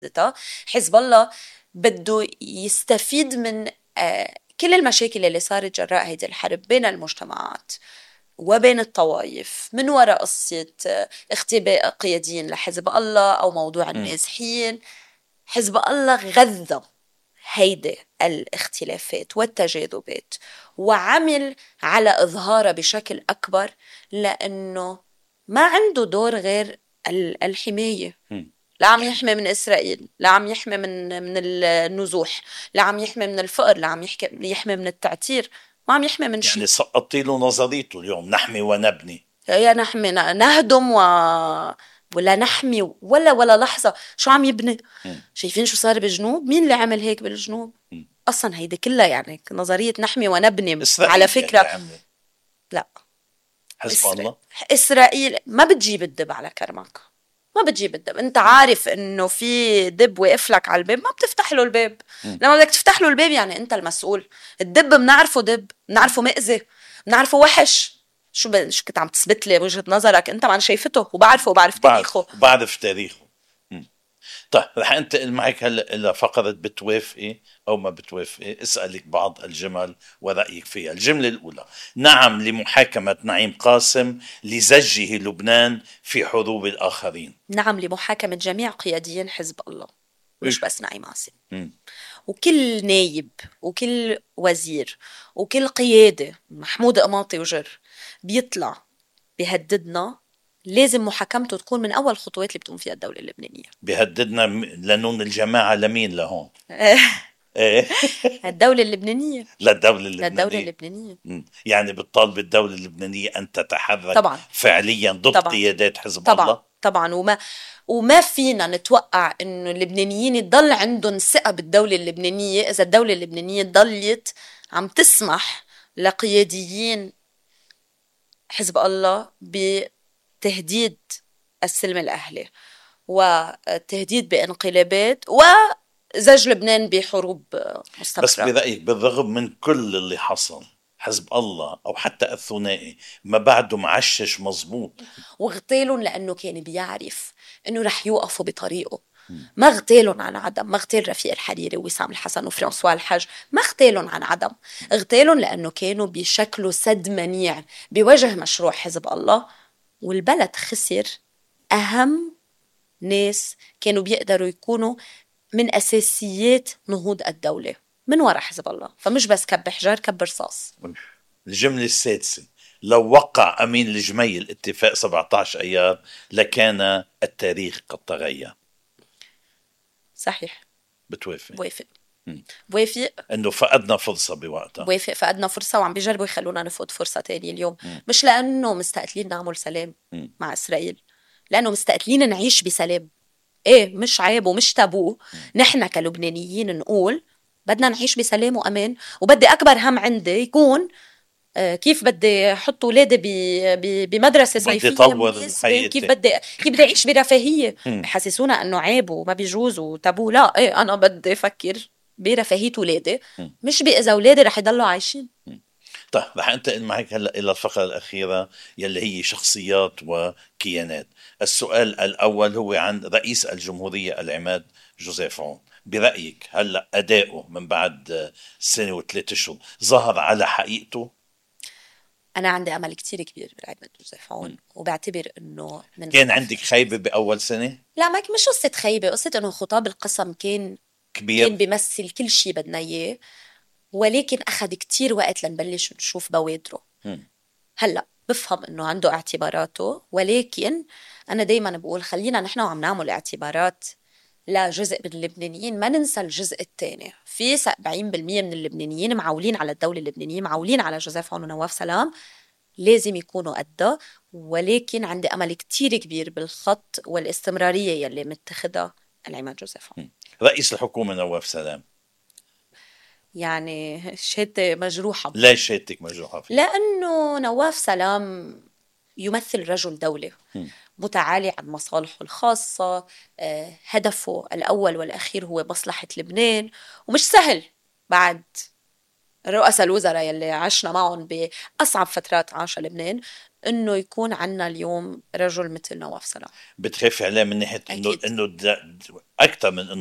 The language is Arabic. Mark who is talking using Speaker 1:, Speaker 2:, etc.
Speaker 1: حزب الله بده يستفيد من كل المشاكل اللي صارت جراء هذه الحرب بين المجتمعات وبين الطوائف من وراء قصة اختباء قياديين لحزب الله أو موضوع النازحين. حزب الله غذى هيدي الاختلافات والتجاذبات وعمل على إظهارها بشكل أكبر، لأنه ما عنده دور غير الحماية. لا عم يحمي من إسرائيل، لا عم يحمي من النزوح، لا عم يحمي من الفقر، لا عم يحمي من التعتير، ما عم يحمي من شيء.
Speaker 2: يعني سقطتي له نظريته اليوم نحمي ونبني.
Speaker 1: يا نحمي نهدم ولا نحمي ولا لحظة. شو عم يبني؟ شايفين شو صار بالجنوب؟ مين اللي عمل هيك بالجنوب؟ أصلا هيدي كلها يعني نظرية نحمي ونبني على فكرة. لا،
Speaker 2: حزب الله
Speaker 1: إسرائيل ما بتجيب الدب على كرمك، ما بتجيب الدب. انت عارف انه في دب وقف لك على الباب، ما بتفتح له الباب. لما بدك تفتح له الباب يعني انت المسؤول. الدب بنعرفه دب، بنعرفه مأذي، بنعرفه وحش. شو كنت عم تثبت لي وجهة نظرك؟ انت ما شايفته وبعرفه وبعرف تاريخه.
Speaker 2: بعرف تاريخه. طيب رح انتقل معك هلا الى فقره بتوافقي او ما بتوافقي. اسالك بعض الجمل ورايك فيها. الجمله الاولى: نعم لمحاكمه نعيم قاسم لزجه لبنان في حروب الاخرين.
Speaker 1: نعم لمحاكمه جميع قياديين حزب الله، مش بس نعيم قاسم. وكل نايب وكل وزير وكل قياده محمود قماطي وجر بيطلع بيهددنا، لازم محاكمته تكون من أول خطوات اللي بتقوم فيها الدولة اللبنانية.
Speaker 2: بيهددنا لنون الجماعة لمين لهون؟
Speaker 1: الدولة اللبنانية.
Speaker 2: للدولة اللبنانية. يعني بتطالب الدولة اللبنانية أن تتحرك طبعاً فعليا ضد طبعاً قيادات حزب الله.
Speaker 1: طبعا وما فينا نتوقع إنه اللبنانيين يضل عندهم ثقة بالدولة اللبنانية إذا الدولة اللبنانية ضلت عم تسمح لقياديين حزب الله بتهديد السلم الأهلي والتهديد بانقلابات وزج لبنان بحروب مستمرة.
Speaker 2: بس برأيك بالرغم من كل اللي حصل حزب الله أو حتى الثنائي ما بعده معشش مزبوط،
Speaker 1: واغتالهم لأنه كان بيعرف أنه رح يوقفوا بطريقه. ما اغتالهم عن عدم، ما اغتال رفيق الحريري ووسام الحسن وفرانسوا الحاج، ما اغتالهم عن عدم، اغتالهم لأنه كانوا بشكل سد منيع بوجه مشروع حزب الله. والبلد خسر أهم ناس كانوا بيقدروا يكونوا من أساسيات نهوض الدولة من وراء حزب الله. فمش بس كب حجار، كب رصاص.
Speaker 2: الجملة السادسة: لو وقع أمين الجميل اتفاق 17 أيار لكان التاريخ قد تغير.
Speaker 1: صحيح.
Speaker 2: بتوافق؟
Speaker 1: بوافق
Speaker 2: انه فقدنا فرصة بوقتها.
Speaker 1: بوافق، فقدنا فرصة وعم بيجربوا يخلونا نفوت فرصة تانية اليوم. مش لأنه مستقتلين نعمل سلام مع إسرائيل، لأنه مستقتلين نعيش بسلام. ايه مش عيب ومش تابو نحن كلبنانيين نقول بدنا نعيش بسلام وأمان. وبدي أكبر هم عندي يكون كيف بدي أحط أولادي بمدرسة صيفية مناسبة، كيف بدي أعيش برفاهية. بحسسونا أنه عيب وما بيجوز وتابو. لا، إيه أنا بدي أفكر برفاهية أولادي، مش بإذا أولادي رح يضلوا عايشين.
Speaker 2: طيب رح أنتقل معك هلأ إلى الفقرة الأخيرة يلي هي شخصيات وكيانات. السؤال الأول هو عن رئيس الجمهورية العماد جوزيف عون. برأيك هلأ أداؤه من بعد سنة وثلاثة أشهر ظهر على حقيقته؟
Speaker 1: أنا عندي أمل كتير كبير بالعماد جوزيف عون، وبعتبر أنه
Speaker 2: كان عندك خيبة بأول سنة؟
Speaker 1: لا، ما مش قصة خيبة، قصة أنه خطاب القسم كان كبير، كان بيمثل كل شيء بدنا إياه، ولكن أخذ كتير وقت لنبلش نشوف بوادره. هلأ بفهم أنه عنده اعتباراته، ولكن أنا دايما بقول خلينا نحن وعم نعمل اعتبارات لجزء من اللبنانيين ما ننسى الجزء الثاني. في 70% من اللبنانيين معولين على الدولة اللبنانية، معولين على جوزيف عون ونواف سلام، لازم يكونوا قدها. ولكن عندي أمل كتير كبير بالخط والاستمرارية يلي متخذها العماد جوزيف عون.
Speaker 2: رئيس الحكومة نواف سلام،
Speaker 1: يعني شهادتي مجروحة.
Speaker 2: ليش شهادتك مجروحة فيه؟
Speaker 1: لأنه نواف سلام يمثل رجل دولة متعالي عن مصالحه الخاصة. هدفه الأول والأخير هو مصلحة لبنان، ومش سهل بعد رؤساء الوزراء يلي عشنا معهم بأصعب فترات عاشها لبنان، إنه يكون عنا اليوم رجل مثل نواف صلاح.
Speaker 2: بتخافي عليه من ناحية
Speaker 1: أكيد.
Speaker 2: إنه أكثر من